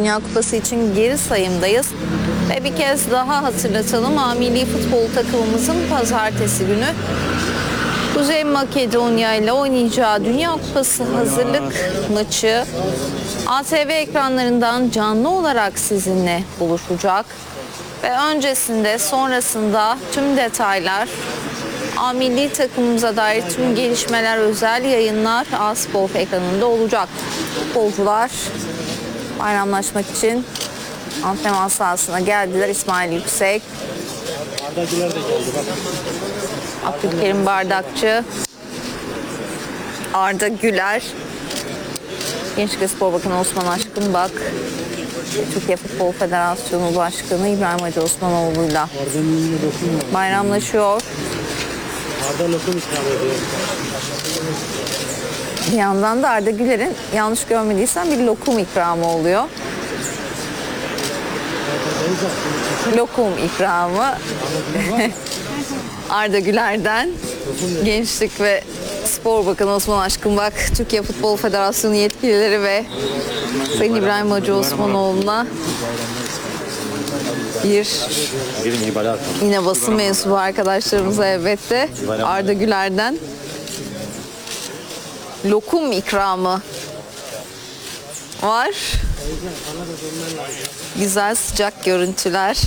Dünya Kupası için geri sayımdayız. Ve bir kez daha hatırlatalım, A Milli Futbol takımımızın pazartesi günü Kuzey Makedonya ile oynayacağı Dünya Kupası hazırlık maçı ATV ekranlarından canlı olarak sizinle buluşacak. Ve öncesinde, sonrasında tüm detaylar, A Milli takımımıza dair tüm gelişmeler, özel yayınlar A-Spor ekranında olacak. Futbolcular bayramlaşmak için antrenman sahasına geldiler. İsmail Yüksek, Abdülkerim Bardakçı, Arda Güler, Gençlik ve Spor Bakanı Osman Aşkınbak, Türkiye Futbol Federasyonu Başkanı İbrahim Hacı Osmanoğlu'yla bayramlaşıyor. Bir yandan da Arda Güler'in, yanlış görmediysem, bir lokum ikramı oluyor. Lokum ikramı Arda Güler'den Gençlik ve Spor Bakanı Osman Aşkınbak, Türkiye Futbol Federasyonu yetkilileri ve Sayın İbrahim Hacı Osmanoğlu'na yine basın mensubu arkadaşlarımıza elbette Arda Güler'den lokum ikramı var. Güzel sıcak görüntüler.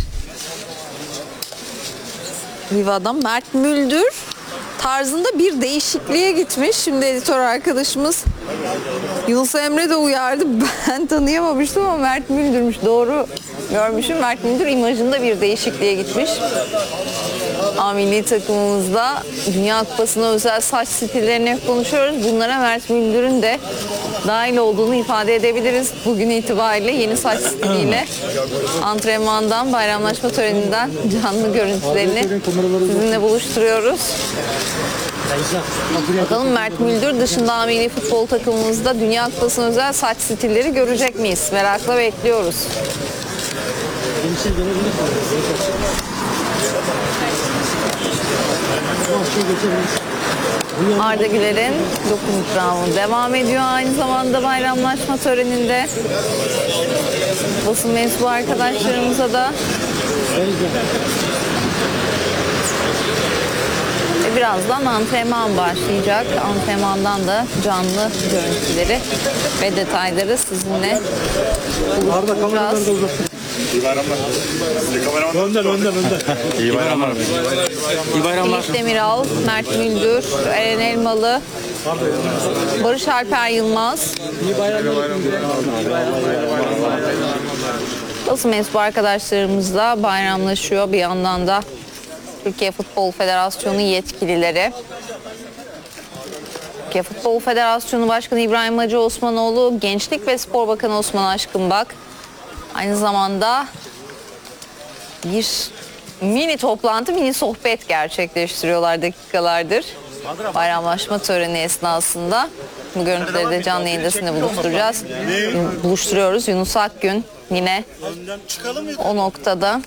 Riva'dan Mert Müldür tarzında bir değişikliğe gitmiş. Şimdi editör arkadaşımız Yunus Emre de uyardı. Ben tanıyamamıştım ama Mert Müldür'müş. Doğru görmüşüm. Mert Müldür imajında bir değişikliğe gitmiş. A Milli takımımızda Dünya Kupası'na özel saç stillerini konuşuyoruz. Bunlara Mert Müldür'ün de dahil olduğunu ifade edebiliriz. Bugün itibariyle yeni saç stiliyle antrenmandan, bayramlaşma töreninden canlı görüntülerini sizinle buluşturuyoruz. Bakalım Mert Müldür dışında A Milli Futbol takımımızda Dünya Kupası'na özel saç stilleri görecek miyiz? Merakla bekliyoruz. Arda Güler'in lokum ikramı devam ediyor aynı zamanda bayramlaşma töreninde. Basın mensubu arkadaşlarımıza da birazdan antrenman başlayacak. Antrenmandan da canlı görüntüleri ve detayları sizinle buluşturacağız. İyi bayramlar. Önden. İyi bayramlar. İyi bayramlar. Elif Demiral, Mert Müldür, Eren Elmalı, Barış Alper Yılmaz. İyi bayramlar. Basın mensubu arkadaşlarımızla bayramlaşıyor. Bir yandan da Türkiye Futbol Federasyonu yetkilileri. Türkiye Futbol Federasyonu Başkanı İbrahim Hacı Osmanoğlu, Gençlik ve Spor Bakanı Osman Aşkınbak aynı zamanda bir mini toplantı, mini sohbet gerçekleştiriyorlar dakikalardır. Bayramlaşma töreni esnasında. Bu görüntüleri de canlı yayında sizinle buluşturuyoruz. Yunus Akgün yine o noktada.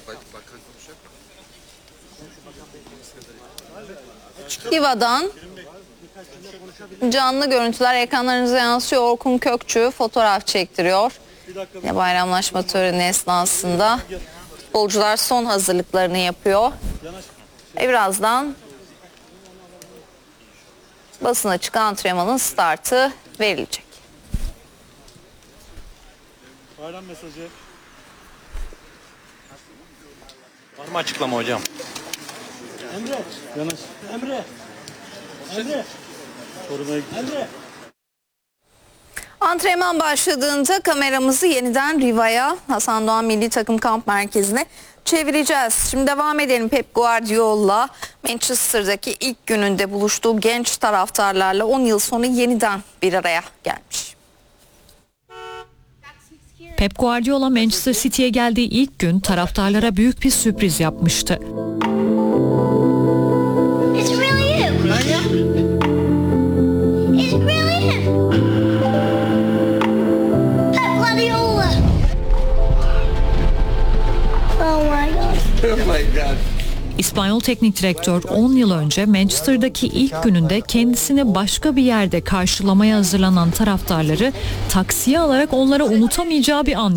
Riva'dan canlı görüntüler ekranlarınıza yansıyor. Orkun Kökçü fotoğraf çektiriyor. Yine bayramlaşma töreni esnasında futbolcular son hazırlıklarını yapıyor. Birazdan basın açık antrenmanın startı verilecek. Bayram mesajı. Var mı açıklama hocam? Emre. Yanaş. Emre. Emre. Antrenman başladığında kameramızı yeniden Riva'ya, Hasan Doğan Milli Takım Kamp Merkezi'ne çevireceğiz. Şimdi devam edelim. Pep Guardiola Manchester'daki ilk gününde buluştuğu genç taraftarlarla 10 yıl sonra yeniden bir araya gelmiş. Pep Guardiola Manchester City'ye geldiği ilk gün taraftarlara büyük bir sürpriz yapmıştı. İspanyol teknik direktör 10 yıl önce Manchester'daki ilk gününde kendisini başka bir yerde karşılamaya hazırlanan taraftarları taksiye alarak onlara unutamayacağı bir an